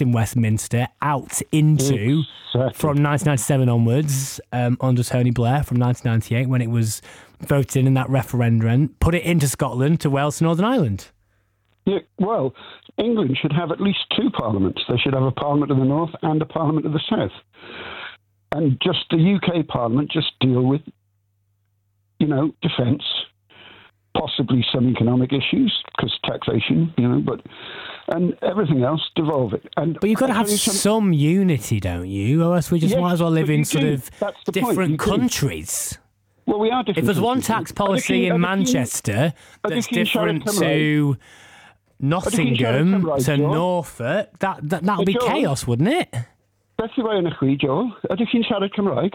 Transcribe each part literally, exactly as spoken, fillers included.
passed in Westminster out into, Exactly. from nineteen ninety-seven onwards, um, under Tony Blair, from nineteen ninety-eight, when it was voted in in that referendum, put it into Scotland, to Wales, to Northern Ireland. Yeah, well, England should have at least two parliaments. They should have a parliament of the north and a parliament of the south. And just the U K parliament just deal with, you know, defence, possibly some economic issues, because taxation, you know, but, and everything else, devolve it. And But you've got to I'll have tell you something- some unity, don't you? Or else we just Yes, might as well live but in you sort do. of That's the point, different you do. countries. Well, we are different. If there's one countries. tax policy Are the in king- are the king- Manchester are the that's king different Charlotte to Nottingham, Charlotte to Cymraeg, Norfolk, that, that, that'll But be John- chaos, wouldn't it? Beth yw yn y chwi, Joel. Ydych chi'n siarad Cymraeg?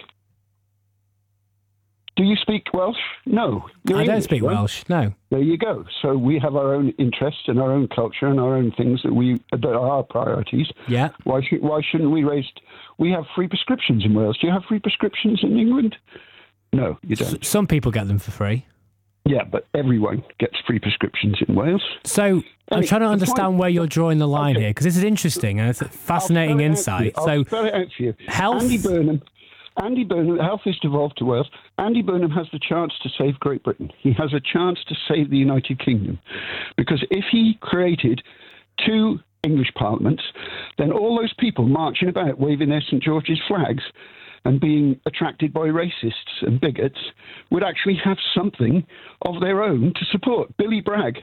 Do you speak Welsh? No. You're I don't English, speak right? Welsh, no. There you go. So we have our own interests and our own culture and our own things that we that are our priorities. Yeah. Why should why shouldn't we raise? We have free prescriptions in Wales. Do you have free prescriptions in England? No, you don't. S- some people get them for free. Yeah, but everyone gets free prescriptions in Wales. So I'm Hey, trying to the understand point- where you're drawing the line Okay. here, because this is interesting and it's a fascinating I'll spell it insight. out for you. I'll So spell it out for you. health- Andy Burnham. Andy Burnham, health is devolved to Wales. Andy Burnham has the chance to save Great Britain. He has a chance to save the United Kingdom. Because if he created two English parliaments, then all those people marching about waving their St George's flags and being attracted by racists and bigots would actually have something of their own to support. Billy Bragg,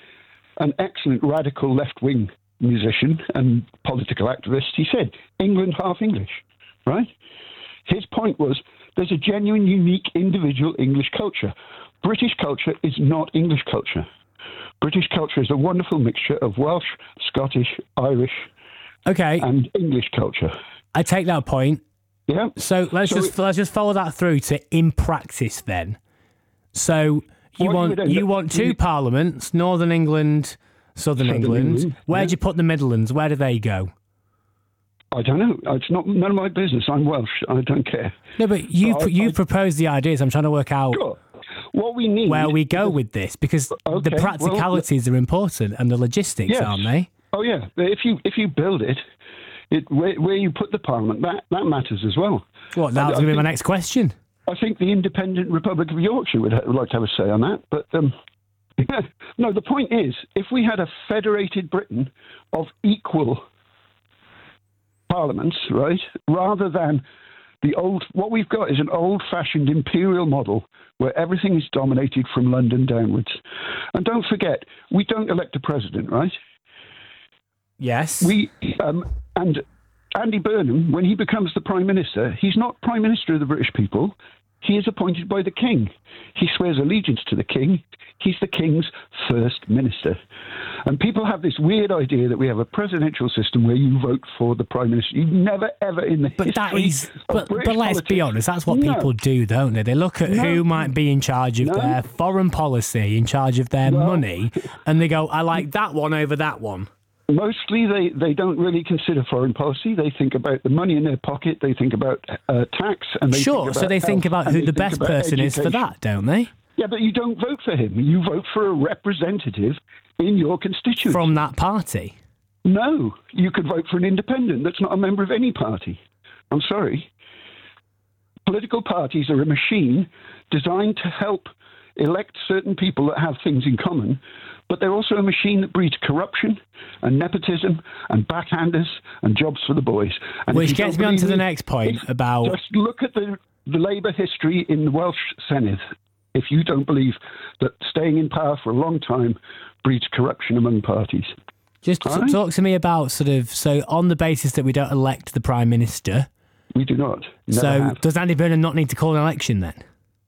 an excellent radical left-wing musician and political activist, he said, England half English, right? His point was, there's a genuine, unique, individual English culture. British culture is not English culture. British culture is a wonderful mixture of Welsh, Scottish, Irish, okay, and English culture. I take that point. Yeah. So let's So just it- let's just follow that through to in practice then. So you What you want would end you up- want two you- parliaments, Northern England, Southern Southern England. England, Where yeah. do you put the Midlands? Where do they go? I don't know. It's not none of my business. I'm Welsh. I don't care. No, but you So I- you I- proposed the ideas. I'm trying to work out Sure. What we need. where we go with this, because the Okay, well, practicalities are important and the logistics, Yes. aren't they? Oh yeah. If you if you build it, it where, where you put the parliament, that that matters as well. What? That I- was I going to be my think- next question. I think the independent Republic of Yorkshire would, ha- would like to have a say on that. But um, no, the point is, if we had a federated Britain of equal parliaments, right, rather than the old, what we've got is an old-fashioned imperial model where everything is dominated from London downwards. And don't forget, we don't elect a president, right? Yes. We um, and Andy Burnham, when he becomes the Prime Minister, he's not Prime Minister of the British people. He is appointed by the King. He swears allegiance to the King. He's the King's first minister. And people have this weird idea that we have a presidential system where you vote for the Prime Minister. You never, ever in the But history that is, of but, British but let's be politics- honest, that's what No. people do, don't they? They look at No. who might be in charge of No. their foreign policy, in charge of their Well- money, and they go, I like that one over that one. Mostly they, they don't really consider foreign policy. They think about the money in their pocket. They think about uh, tax. and they Sure, think so about they think health, about and who they the think best about person is for education. that, don't they? Yeah, but you don't vote for him. You vote for a representative in your constituency. From that party. No, you could vote for an independent that's not a member of any party. I'm sorry. Political parties are a machine designed to help elect certain people that have things in common, but they're also a machine that breeds corruption and nepotism and backhanders and jobs for the boys. And if Which you gets don't me on to believe the me, next point if- about... Just look at the, the Labour history in the Welsh Senedd. If you don't believe that staying in power for a long time breeds corruption among parties. Just t- Right? talk to me about sort of, so on the basis that we don't elect the Prime Minister, We do not. Never so have. does Andy Burnham not need to call an election then?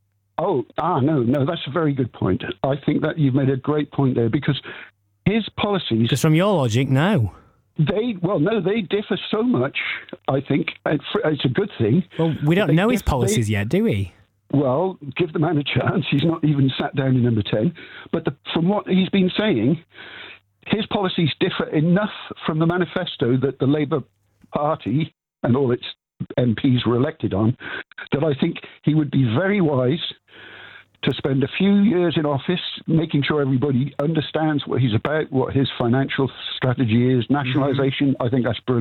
Oh, ah, no, no, that's a very good point. I think that you've made a great point there because his policies, Because from your logic, no. they, well, no, they differ so much, I think. It's it's a good thing. Well, we don't They know his diff- they- policies yet, do we? Well, give the man a chance. He's not even sat down in number ten. But the, from what he's been saying, his policies differ enough from the manifesto that the Labour Party and all its M Ps were elected on, that I think he would be very wise to spend a few years in office making sure everybody understands what he's about, what his financial strategy is, nationalisation. I think that's brilliant.